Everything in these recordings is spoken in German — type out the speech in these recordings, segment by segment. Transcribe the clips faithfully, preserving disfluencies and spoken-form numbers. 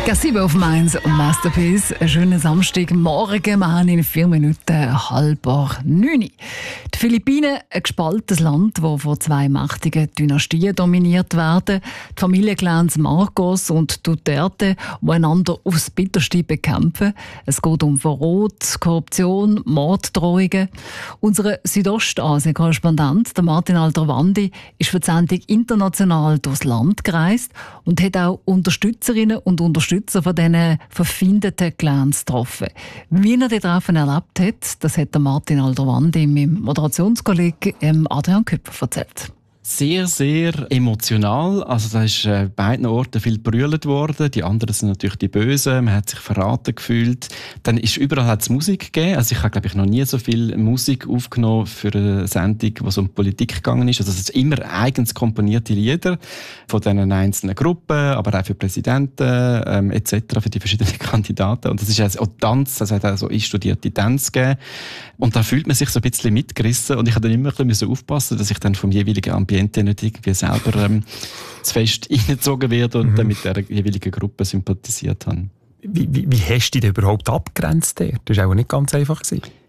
Sieben auf Mainz und Masterpiece. Einen schönen Samstagmorgen. Wir haben in vier Minuten halb neun. Die Philippinen, ein gespaltenes Land, das von zwei mächtigen Dynastien dominiert werden. Die Familienclans Marcos und Duterte, die einander aufs Bitterste bekämpfen. Es geht um Verrat, Korruption, Morddrohungen. Unser Südostasien-Korrespondent, Martin Alter-Wandi, ist für die Sendung international durchs Land gereist und hat auch Unterstützerinnen und Unterstützer von diesen verfeindeten Clans getroffen. Wie er die Treffen erlebt hat, das hat Martin Alter-Wandi meinem Moderationskollegen Adrian Küpper erzählt. Sehr, sehr emotional. Also da ist äh, beiden Orten viel gebrüllt worden. Die anderen sind natürlich die Bösen. Man hat sich verraten gefühlt. Dann ist überall hat's Musik gegeben. Also ich habe, glaube ich, noch nie so viel Musik aufgenommen für eine Sendung, wo es um Politik gegangen ist. Also es sind immer eigens komponierte Lieder von diesen einzelnen Gruppen, aber auch für Präsidenten ähm, et cetera, für die verschiedenen Kandidaten. Und das ist also auch Tanz, also es hat auch so einstudierte Tänze gegeben. Und da fühlt man sich so ein bisschen mitgerissen. Und ich habe dann immer ein bisschen aufpassen, dass ich dann vom jeweiligen Ambiente nicht irgendwie selber ähm, zu fest reingezogen werde und mhm. dann mit der jeweiligen Gruppe sympathisiert habe. Wie, wie, wie hast du dich überhaupt abgegrenzt? Das war auch nicht ganz einfach.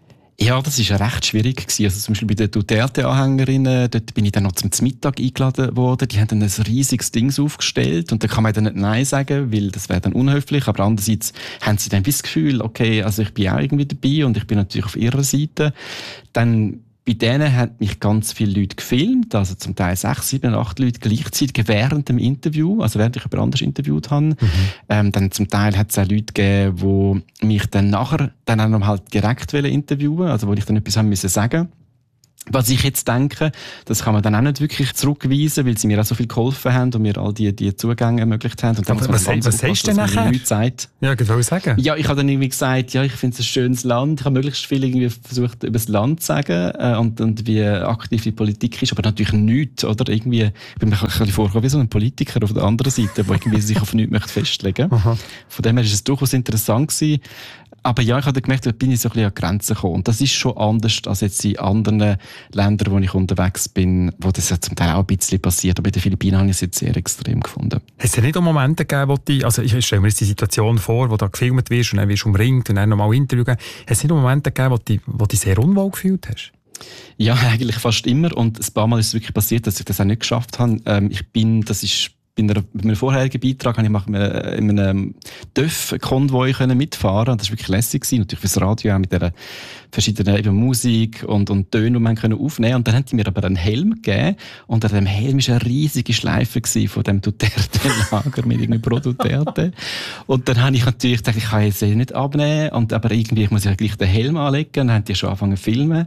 Ja, das war recht schwierig. Also zum Beispiel bei den Duterte-Anhängerinnen, dort bin ich dann noch zum Mittag eingeladen worden. Die haben dann ein riesiges Ding aufgestellt und da kann man dann nicht Nein sagen, weil das wäre dann unhöflich. Aber andererseits haben sie dann das Gefühl, okay, also ich bin auch irgendwie dabei und ich bin natürlich auf ihrer Seite. Dann bei denen haben mich ganz viele Leute gefilmt, also zum Teil sechs, sieben, acht Leute gleichzeitig während dem Interview, also während ich jemand anders interviewt habe. Mhm. Ähm, dann zum Teil hat es auch Leute gegeben, die mich dann nachher dann auch noch halt direkt interviewen, also wo ich dann etwas haben müssen sagen. Was ich jetzt denke, das kann man dann auch nicht wirklich zurückweisen, weil sie mir auch so viel geholfen haben und mir all die, die Zugänge ermöglicht haben. Und dann was was, was hast du denn nachher? Ja, ich wollte sagen. Ja, ich habe dann irgendwie gesagt, ja, ich finde es ein schönes Land. Ich habe möglichst viel irgendwie versucht, über das Land zu sagen äh, und, und wie aktiv die Politik ist, aber natürlich nichts, oder? Irgendwie, ich bin mir ein bisschen vorgekommen wie so ein Politiker auf der anderen Seite, der irgendwie sich auf nichts möchte festlegen möchte. Von dem her war es durchaus interessant gewesen. Aber ja, ich habe gemerkt, da bin ich so ein bisschen an Grenzen gekommen. Und das ist schon anders als jetzt in anderen Ländern, wo ich unterwegs bin, wo das ja zum Teil auch ein bisschen passiert. Aber bei den Philippinen habe ich es jetzt sehr extrem gefunden. Hat es ja nicht auch Momente gegeben, wo die, also ich stelle mir jetzt die Situation vor, wo du gefilmt wirst und dann wirst du umringt und dann nochmal Interview geben. Hat es nicht auch Momente gegeben, wo du dich wo die sehr unwohl gefühlt hast? Ja, eigentlich fast immer. Und ein paar Mal ist es wirklich passiert, dass ich das auch nicht geschafft habe. Ähm, ich bin, das ist Bei einem vorherigen Beitrag habe ich in einem T Ö F-Konvoi mitfahren. Das war wirklich lässig. Natürlich fürs Radio auch mit dieser verschiedenen eben Musik und, und Tönen, die man aufnehmen konnte. Und dann haben die mir aber einen Helm gegeben. Und an dem Helm war eine riesige Schleife von dem Duterte-Lager mit irgendwie pro Duterte. Und dann habe ich natürlich gedacht, ich kann jetzt nicht abnehmen. Und, aber irgendwie ich muss ich gleich den Helm anlegen. Und dann haben die schon angefangen zu filmen.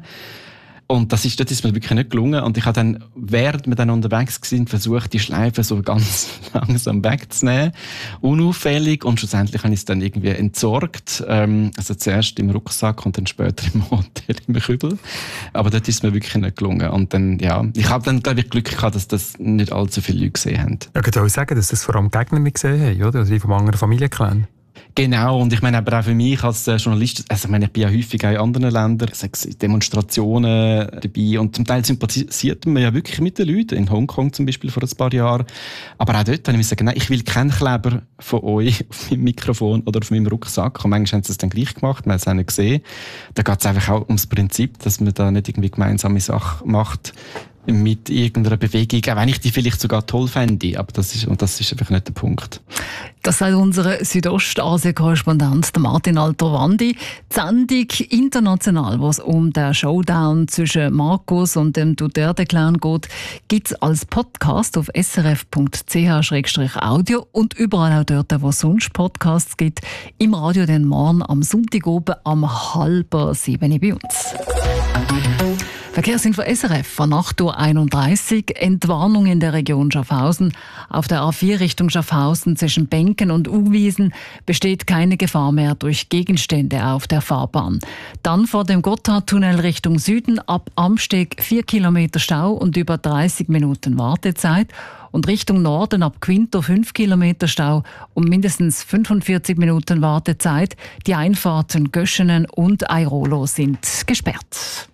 Und das ist, das ist mir wirklich nicht gelungen. Und ich habe dann, während wir dann unterwegs waren, versucht, die Schleife so ganz langsam wegzunehmen. Unauffällig. Und schlussendlich habe ich es dann irgendwie entsorgt. Ähm, also zuerst im Rucksack und dann später im Hotel im Kübel. Aber dort ist es mir wirklich nicht gelungen. Und dann, ja, ich habe dann, glaube ich, Glück gehabt, dass das nicht allzu viele Leute gesehen haben. Ja, ich würde sagen, dass das vor allem Gegner nicht gesehen haben, oder? Also die vom anderen Familienclan. Genau, und ich meine aber auch für mich als Journalist, also ich meine, ich bin ja häufig auch in anderen Ländern, Demonstrationen dabei und zum Teil sympathisiert man ja wirklich mit den Leuten, in Hongkong zum Beispiel vor ein paar Jahren, aber auch dort habe ich gesagt, nein, ich will keinen Kleber von euch auf meinem Mikrofon oder auf meinem Rucksack und manchmal haben sie es dann gleich gemacht, man hat es auch nicht gesehen. Da geht es einfach auch ums Prinzip, dass man da nicht irgendwie gemeinsame Sachen macht mit irgendeiner Bewegung, auch wenn ich die vielleicht sogar toll fände, aber das ist, und das ist einfach nicht der Punkt. Das sagt unser Südostasien-Korrespondent Martin Alter-Wandi. Die Sendung international, wo es um den Showdown zwischen Marcos und dem Duterte-Clan geht, gibt es als Podcast auf s r f punkt c h slash audio und überall auch dort, wo es sonst Podcasts gibt. Im Radio den morgen am Sonntag oben am halb sieben bei uns. Verkehrsinfo S R F von acht Uhr einunddreißig. Entwarnung in der Region Schaffhausen. Auf der A vier Richtung Schaffhausen zwischen Benken und Uwiesen besteht keine Gefahr mehr durch Gegenstände auf der Fahrbahn. Dann vor dem Gotthardtunnel Richtung Süden ab Amsteg vier Kilometer Stau und über dreißig Minuten Wartezeit. Und Richtung Norden ab Quinto fünf Kilometer Stau und mindestens fünfundvierzig Minuten Wartezeit. Die Einfahrten Göschenen und Airolo sind gesperrt.